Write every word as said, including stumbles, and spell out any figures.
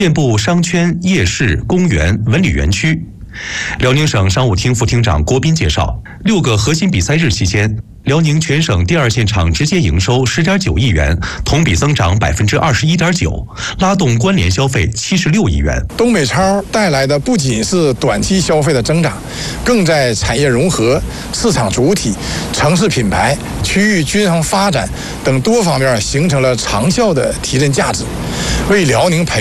遍布商圈、夜市、公园、文旅园区。辽宁省商务厅副厅长郭斌介绍，六个核心比赛日期间，辽宁全省第二现场直接营收十点九亿元，同比增长百分之二十一点九，拉动关联消费七十六亿元。 东北超带来的不仅是短期消费的增长，更在产业融合、市场主体、城市品牌、区域均衡发展等多方面形成了长效的提振价值，为辽宁培